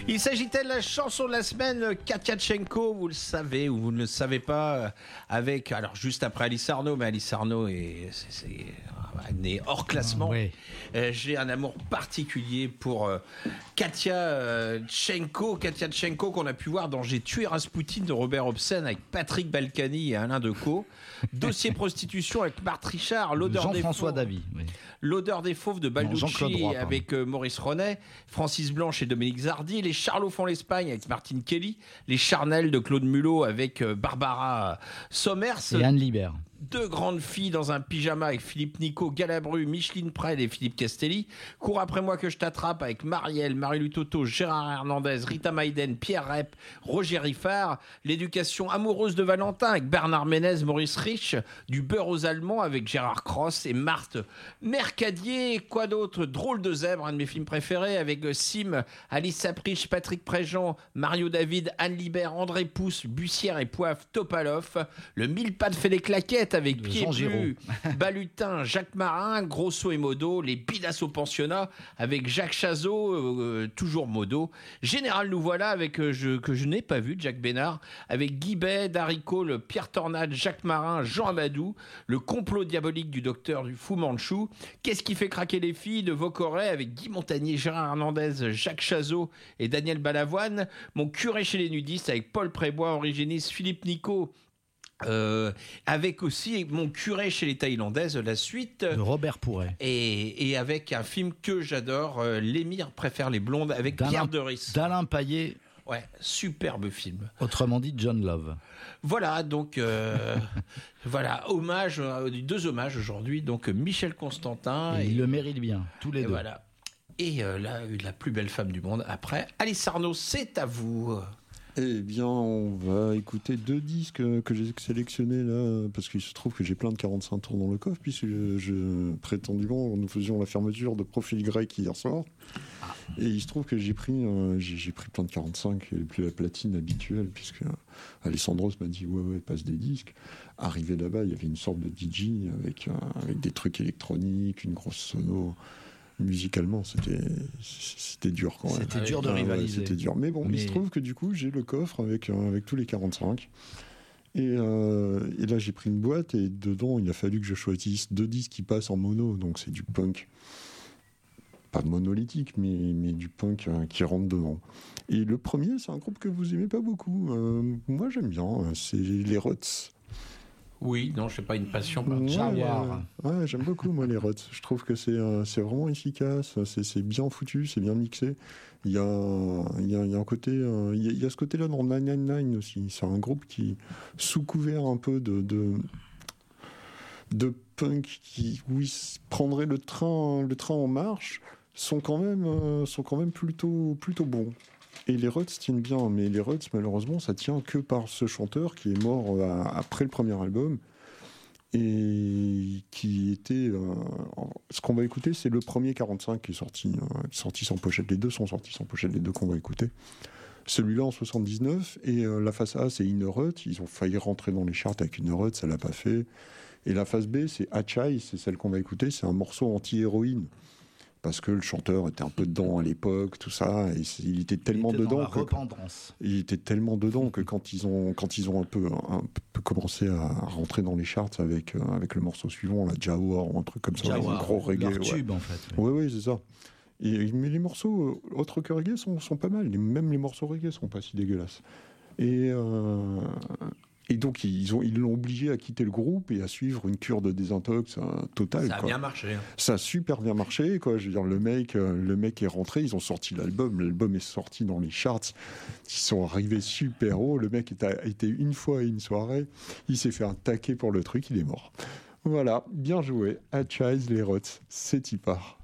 Il s'agitait de la chanson de la semaine, Katiatchenko, vous le savez ou vous ne le savez pas, avec, alors juste après Alice Arnaud, mais Alice Arnaud est hors classement. Oui. J'ai un amour particulier pour Katiatchenko qu'on a pu voir dans J'ai tué Rasputin de Robert Hobson avec Patrick Balkany et Alain Decaux. Dossier prostitution avec Marthe Richard, l'odeur des Jean-François fauves. Davy. Oui. L'odeur des fauves de Jean-Claude Balducci Roy, avec Maurice Ronet, Francis Blanche et Dominique Zardy, Les Charlots font l'Espagne avec Martine Kelly, Les Charnels de Claude Mulot avec Barbara Sommers. Et Anne Libert. Deux grandes filles dans un pyjama avec Philippe Nico, Galabru, Micheline Prel et Philippe Castelli. Cours après moi que je t'attrape avec Marielle, Marie-Lu Toto, Gérard Hernandez, Rita Maïden, Pierre Rep, Roger Riffard. L'éducation amoureuse de Valentin avec Bernard Ménez, Maurice Rich. Du beurre aux Allemands avec Gérard Cross et Marthe Mercadier. Quoi d'autre? Drôle de zèbre, un de mes films préférés avec Sim, Alice Saprich, Patrick Préjean, Mario David, Anne Libert, André Pousse, Bussière et Poivre Topalov. Le mille pas de fait les claquettes avec Pied Plu, Balutin, Jacques Marin, Grosso et Modo, les Bidas au pensionnat avec Jacques Chazot, toujours Modo, Général nous voilà avec que je n'ai pas vu, Jacques Bénard, avec Guy Bay, Darry Cole, Pierre Tornade, Jacques Marin, Jean Amadou, le complot diabolique du docteur du Fou Manchou, Qu'est-ce qui fait craquer les filles de Vaucoré avec Guy Montagnier, Gérard Hernandez, Jacques Chazot et Daniel Balavoine, Mon curé chez les nudistes avec Paul Prébois, Henri Génis, Philippe Nico, avec aussi Mon curé chez les Thaïlandaises, la suite de Robert Pourret, et avec un film que j'adore, L'émir préfère les blondes avec Pierre Doris, d'Alain Payet. Ouais, superbe film. Autrement dit, John Love. Voilà, donc voilà, hommage, deux hommages aujourd'hui, donc Michel Constantin. Et il le mérite bien, tous les deux. Voilà. Et la plus belle femme du monde après, Alice Arnaud, c'est à vous. Eh bien, on va écouter deux disques que j'ai sélectionnés là, parce qu'il se trouve que j'ai plein de 45 tours dans le coffre, puisque prétendument, nous faisions la fermeture de Profil Grec hier soir. Et il se trouve que j'ai pris plein de 45 et puis la platine habituelle, puisque Alessandros m'a dit ouais, passe des disques. Arrivé là-bas, il y avait une sorte de DJ avec des trucs électroniques, une grosse sono. Musicalement, c'était dur quand même. C'était dur de rivaliser. C'était dur. Mais bon, il se trouve que du coup, j'ai le coffre avec tous les 45. Et là, j'ai pris une boîte et dedans, il a fallu que je choisisse deux disques qui passent en mono. Donc, c'est du punk. Pas monolithique, mais du punk qui rentre dedans. Et le premier, c'est un groupe que vous aimez pas beaucoup. Moi, j'aime bien. C'est les Ruts. Oui, non, je sais pas, une passion par Ouais, j'aime beaucoup, moi, les Ruts. Je trouve que c'est vraiment efficace, c'est bien foutu, c'est bien mixé. Il y a un côté... Il y a ce côté-là dans 999 aussi. C'est un groupe qui, sous couvert un peu de punk, où ils prendraient le train en marche, sont quand même plutôt bons. Et les Ruts tiennent bien, mais les Ruts, malheureusement, ça tient que par ce chanteur qui est mort après le premier album et qui était... ce qu'on va écouter, c'est le premier 45 qui est sorti sans pochette. Les deux sont sortis sans pochette, les deux qu'on va écouter. Celui-là en 79, et la face A, c'est Inner Rut. Ils ont failli rentrer dans les charts avec Inner Rut, ça l'a pas fait. Et la face B, c'est Achai, c'est celle qu'on va écouter, c'est un morceau anti-héroïne. Parce que le chanteur était un peu dedans à l'époque, tout ça, et il était tellement dedans que quand ils ont un peu commencé à rentrer dans les charts avec le morceau suivant, la Jawar ou un truc comme ça, un gros reggae, leur tube en fait. Oui, c'est ça. Mais les morceaux autres que reggae sont pas mal, même les morceaux reggae sont pas si dégueulasses. Et donc, ils l'ont obligé à quitter le groupe et à suivre une cure de désintox totale. Ça a bien marché. Hein. Ça a super bien marché, quoi. Je veux dire, le mec est rentré, ils ont sorti l'album est sorti dans les charts, ils sont arrivés super haut, le mec a été une fois à une soirée, il s'est fait un taquet pour le truc, il est mort. Voilà, bien joué. Achise les Ruts, c'est y part.